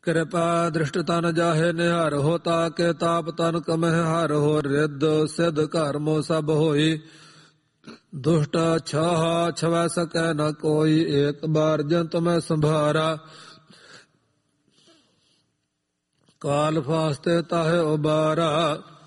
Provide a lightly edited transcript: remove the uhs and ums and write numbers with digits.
ਕਿਰਪਾ ਦ੍ਰਿਸ਼ਟ ਤਨ ਜਾਹੇ ਨਿਹਾਰ ਹੋ, ਤਾਕੇ ਤਾਪ ਤਨ ਕਮਹਿ ਹਰ ਹੋ। ਰਿੱਧ ਸਿੱਧ ਘਰਮੋ ਸਭ ਹੋਈ, ਦੁਸ਼ਟ ਛਾਹਾ ਛਵੈ ਸਕੈ ਨ ਕੋਈ। ਏਕ ਬਾਰ ਜੰਤ ਮੈਂ ਸੰਭਾਰਾ, ਕਾਲ ਫਾਸਤੇ ਤਾਹੇ ਉਬਾਰਾ।